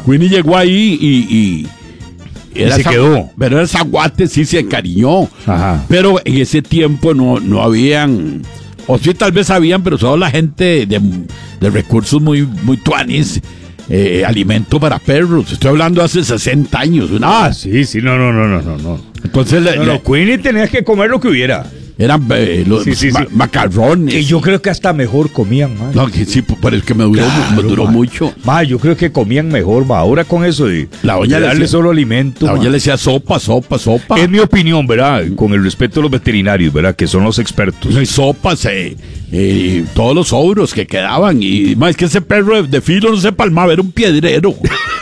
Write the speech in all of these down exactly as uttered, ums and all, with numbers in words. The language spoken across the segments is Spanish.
Queenie llegó ahí y... y Era y se quedó. Pero el zaguate sí se encariñó. Ajá. Pero en ese tiempo no, no habían, o sí tal vez habían, pero solo la gente de, de recursos muy, muy tuanis, eh, alimento para perros. Estoy hablando hace sesenta años. ¿No? Ah, sí, sí, no, no, no, no, no. no. Entonces, no, le, no, le, Queenie tenía que comer lo que hubiera. Eran eh, los sí, sí, ma- sí. macarrones. Y yo creo que hasta mejor comían, man. No, que sí, pero es que me duró, Claro, me duró man. mucho. Ma, yo creo que comían mejor, ma. Ahora con eso de, La doña de le darle decía- solo alimento. La ma. doña le decía sopa, sopa, sopa. Es mi opinión, ¿verdad? Con el respeto de los veterinarios, ¿verdad? Que son los expertos. No hay sopas, eh, eh, todos los ogros que quedaban. Y más es que ese perro de, de filo no se palmaba, era un piedrero.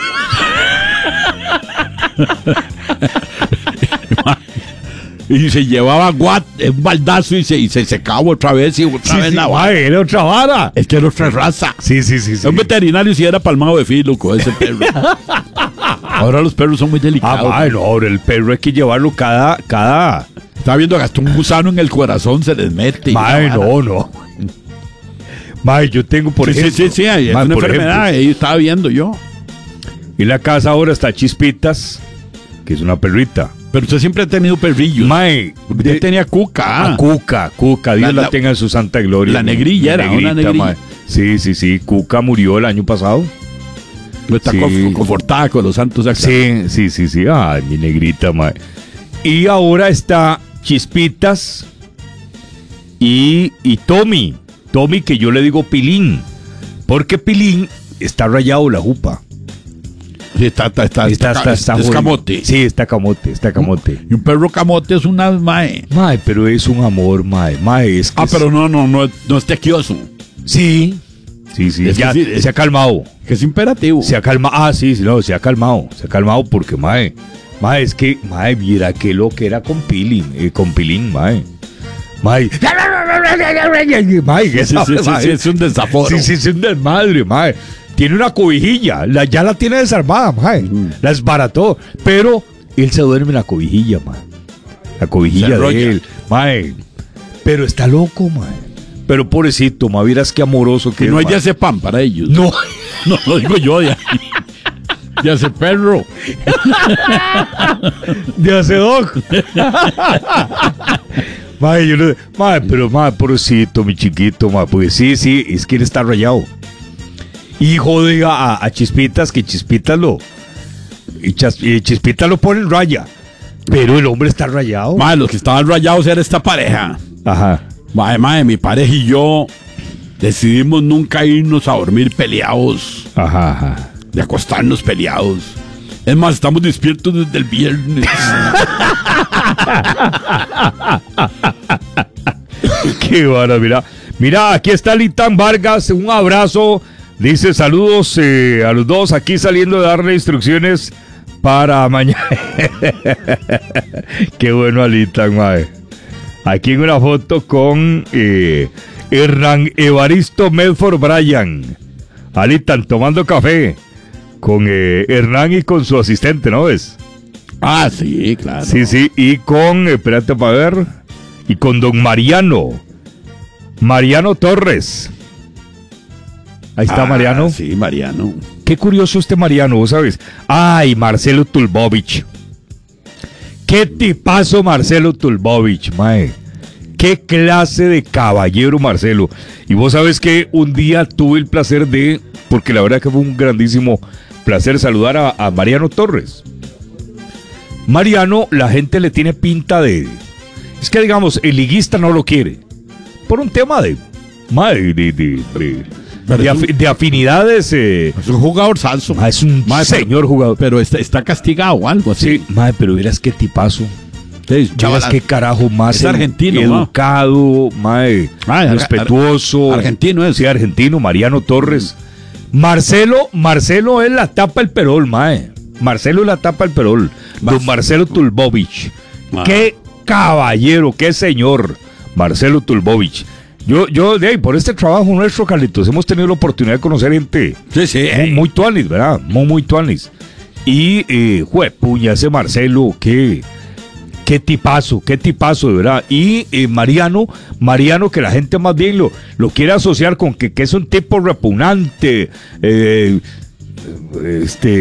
Y se llevaba guat, un baldazo y se, y se secaba otra vez y otra Sí, vez sí, la ma, vara. era otra vara. Es que era otra raza. Sí, sí, sí, sí. Un veterinario si era palmado de filo con ese perro. Ahora los perros son muy Ah, delicados. ma, no, ahora el perro hay que llevarlo cada, cada. Estaba viendo que hasta un gusano en el corazón se les mete. y Ma, la vara. no, no. Ma, yo tengo, por sí, ejemplo. sí, sí, sí, hay ma, una por enfermedad, ejemplo, ahí estaba viendo yo. en la casa ahora está Chispitas, que es una perrita. Pero usted siempre ha tenido perrillos. Mae, Usted de- tenía cuca. a Cuca, Cuca, Dios La- la, la- tenga en su santa gloria. la negrilla era, una negrilla. mae. Sí, sí, sí, Cuca murió el año pasado. No está Sí. conf- confortada con los santos actos. Sí, sí, sí, sí, ay, mi negrita, mae. Y ahora está Chispitas y, y Tommy, Tommy que yo le digo Pilín, porque Pilín está rayado la jupa. Sí, está, está, está, Está, está, está es jodido. camote. Sí, está camote, está camote. Y un perro camote es una mae. Mae, pero es un amor, mae, mae, es que Ah, es- pero no, no, no, no es tequioso. Sí, sí, sí, Es que ya sí, es- se ha calmado. Que es imperativo. Se ha calmado. Ah, sí, sí, no, se ha calmado. Se ha calmado porque, mae, mae, es que, mae, mira que lo que era con Pilín, eh, con Pilín, mae. Mae. Mae, Sí, sí, sí, sí, sí, es un desaforo. Sí, sí, es un desmadre, mae. Tiene una cobijilla, la, ya la tiene desarmada, mae. La desbarató, pero él se duerme en la cobijilla, mae. La Se cobijilla enrolla. de él, mae. Pero está loco, mae. Pero pobrecito, mae, vieras qué amoroso que Que no hay es, de mae. ese pan para ellos. No. No, lo digo yo. De, de ese perro. De hace doc. Mae, yo no, mae, pero mae, pobrecito, mi chiquito, mae, pues sí, sí, es que él está rayado. Y jode a, a Chispitas, que Chispitas lo. Y, Chas- y Chispitas lo pone en raya. Pero el hombre está rayado. Mae, los que estaban rayados era esta pareja. Ajá. Mae, mae, mi pareja y yo decidimos nunca irnos a dormir peleados. Ajá, ajá. De acostarnos peleados. Es más, estamos despiertos desde el viernes. Qué vara, mira. Mira, aquí está Litán Vargas, un abrazo. Dice saludos eh, a los dos aquí saliendo de darle instrucciones para mañana. Qué bueno, Litán, mae. Aquí en una foto con eh, Hernán Evaristo Medford Bryan. Alitan tomando café con eh, Hernán y con su asistente, ¿no ves? Ah, sí, claro. Sí, sí, y con, espérate para ver, y con don Mariano, Mariano Torres. Ahí está Ah, Mariano. Sí, Mariano. Qué curioso este Mariano, ¿vos sabes? Ay, Marcelo Tulbovich. Qué tipazo Marcelo Tulbovich, mae. Qué clase de caballero Marcelo. Y vos sabes que un día tuve el placer de, porque la verdad que fue un grandísimo placer saludar a, a Mariano Torres. Mariano, la gente le tiene pinta de... Es que digamos, el liguista no lo quiere. Por un tema de... mae, de, de, de, de, es un- afi- de afinidades... eh, Es un jugador salso. mae, es un Mae, pero- señor jugador. Pero está, está castigado o algo así. Sí, mae, pero verás qué tipazo. Sí, Chaval, chaval, qué carajo más es edu- argentino, educado, mae, Ah, ar- respetuoso. ar- argentino es. Sí, argentino, Mariano Torres. Marcelo, Marcelo es la tapa el perol, mae. Marcelo es la tapa el perol. Don Vas- Marcelo Tulbovich. Ah. Qué caballero, qué señor. Marcelo Tulbovich. Yo, yo, de ahí, por este trabajo nuestro, Carlitos, hemos tenido la oportunidad de conocer gente Sí, sí. muy, muy tuanis, ¿verdad? Muy, muy tuanis. Y, eh, juepuña, ese Marcelo, qué, qué tipazo, qué tipazo, de verdad. Y eh, Mariano, Mariano, que la gente más bien lo, lo quiere asociar con que, que es un tipo repugnante, eh, este...